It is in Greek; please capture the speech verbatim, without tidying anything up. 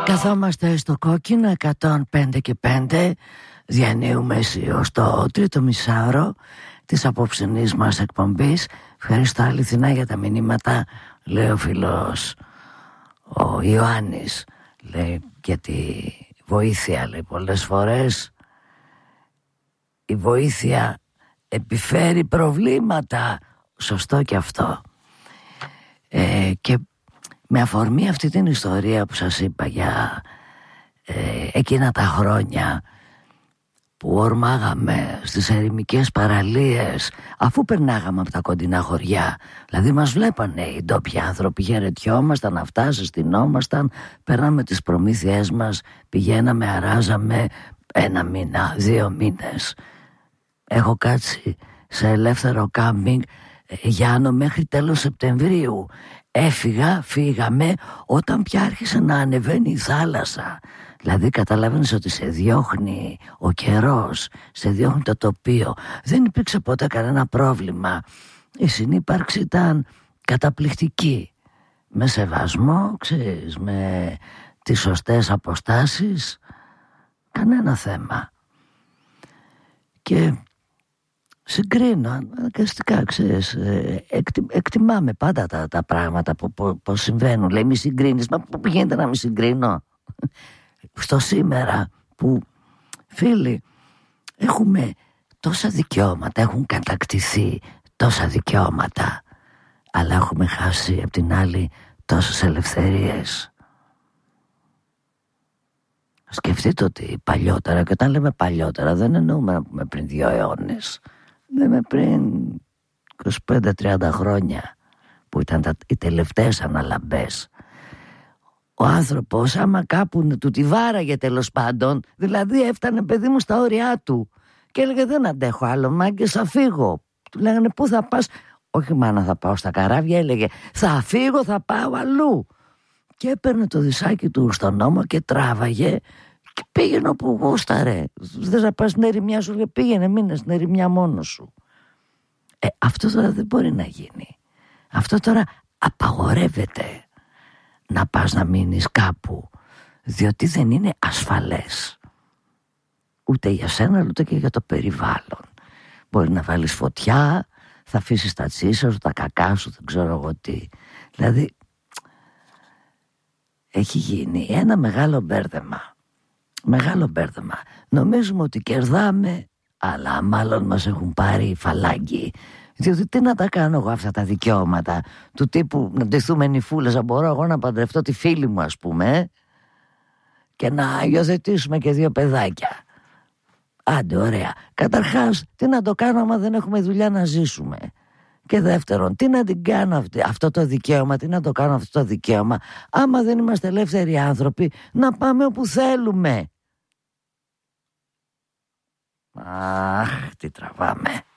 Καθόμαστε στο κόκκινο εκατόν πέντε και πέντε. Διανύουμε αισίως το τρίτο μισάωρο της απόψινής μας εκπομπής. Ευχαριστώ αληθινά για τα μηνύματα. Λέει ο φίλος ο Ιωάννης, λέει, για τη βοήθεια, λέει, πολλές φορές η βοήθεια επιφέρει προβλήματα. Σωστό και αυτό. ε, Και με αφορμή αυτή την ιστορία που σας είπα για ε, εκείνα τα χρόνια που ορμάγαμε στις ερημικές παραλίες, αφού περνάγαμε από τα κοντινά χωριά, δηλαδή μας βλέπανε οι ντόπιοι άνθρωποι, χαιρετιόμασταν, αυτά συστηνόμασταν, περνάμε τις προμήθειές μας, πηγαίναμε, αράζαμε ένα μήνα, δύο μήνες. Έχω κάτσει σε ελεύθερο κάμπινγκ, Γιάννο, μέχρι τέλος Σεπτεμβρίου. Έφυγα, φύγαμε όταν πια άρχισε να ανεβαίνει η θάλασσα. Δηλαδή καταλαβαίνεις ότι σε διώχνει ο καιρός, σε διώχνει το τοπίο. Δεν υπήρξε ποτέ κανένα πρόβλημα. Η συνύπαρξη ήταν καταπληκτική. Με σεβασμό, ξέρεις, με τις σωστές αποστάσεις, κανένα θέμα. Και συγκρίνω αναγκαστικά, ξέρεις, εκτι, εκτιμάμε πάντα τα, τα πράγματα που, που, που συμβαίνουν. Λέει, μη συγκρίνεις. Μα πού πηγαίνετε να μη συγκρίνω? Στο σήμερα που, φίλοι, έχουμε τόσα δικαιώματα, έχουν κατακτηθεί τόσα δικαιώματα, αλλά έχουμε χάσει απ' την άλλη τόσες ελευθερίες. Σκεφτείτε ότι παλιότερα, και όταν λέμε παλιότερα δεν εννοούμε να πούμε πριν δύο αιώνες, λέμε πριν είκοσι πέντε τριάντα χρόνια, που ήταν τα, οι τελευταίες αναλαμπές. Ο άνθρωπος άμα κάπου του τη βάραγε, τέλος πάντων, δηλαδή έφτανε, παιδί μου, στα όρια του και έλεγε δεν αντέχω άλλο, μάγκες, θα φύγω. Του λέγανε πού θα πας? Όχι μάνα, θα πάω στα καράβια. Έλεγε θα φύγω, θα πάω αλλού. Και έπαιρνε το δισάκι του στον ώμο και τράβαγε και πήγαινε όπου γούσταρε. Δεν θα πας στην ερημιά σου? Λέει, πήγαινε, μείνε στην ερημιά μόνος σου. ε, Αυτό τώρα δεν μπορεί να γίνει. Αυτό τώρα απαγορεύεται, να πας να μείνεις κάπου, διότι δεν είναι ασφαλές ούτε για σένα ούτε και για το περιβάλλον. Μπορεί να βάλεις φωτιά, θα αφήσεις τα τσίσια σου, τα κακά σου, δεν ξέρω εγώ τι. Δηλαδή έχει γίνει ένα μεγάλο μπέρδεμα. Μεγάλο μπέρδεμα. Νομίζουμε ότι κερδάμε, αλλά μάλλον μας έχουν πάρει φαλάγγι. Διότι τι να τα κάνω εγώ αυτά τα δικαιώματα του τύπου να ντυθούμε νυφούλες, να μπορώ εγώ να παντρευτώ τη φίλη μου, ας πούμε, ε? Και να υιοθετήσουμε και δύο παιδάκια. Άντε, ωραία. Καταρχάς, τι να το κάνω άμα δεν έχουμε δουλειά να ζήσουμε? Και δεύτερον, τι να την κάνω αυτή, αυτό το δικαίωμα, τι να το κάνω αυτό το δικαίωμα, άμα δεν είμαστε ελεύθεροι άνθρωποι να πάμε όπου θέλουμε? Αχ, τι τραβάμε.